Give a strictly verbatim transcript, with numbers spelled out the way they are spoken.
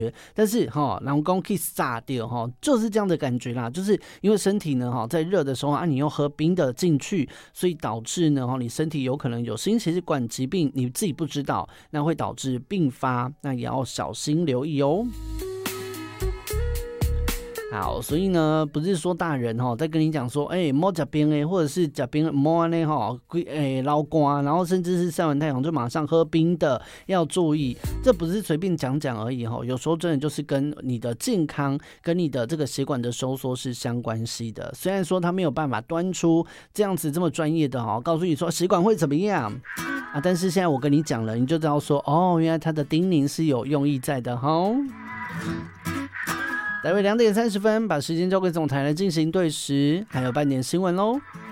但是哈，老公可以炸掉哈，就是这样的感觉啦。就是因为身体呢哈，在热的时候啊，你又喝冰的进去，所以导致呢哈，你身体有可能有心血管疾病，你自己不知道，那会导致并发，那也要小心留意哦。好，所以呢，不是说大人哈在跟你讲说，哎、欸，莫吃冰哎，或者是吃冰莫呢哈，哎老瓜，然后甚至是晒完太阳就马上喝冰的，要注意，这不是随便讲讲而已哈，有时候真的就是跟你的健康、跟你的这个血管的收缩是相关系的。虽然说他没有办法端出这样子这么专业的哈，告诉你说血管会怎么样啊，但是现在我跟你讲了，你就知道说，哦，原来他的叮咛是有用意在的哈。待会两点三十分，把时间交给总台来进行对时，还有半点新闻喽。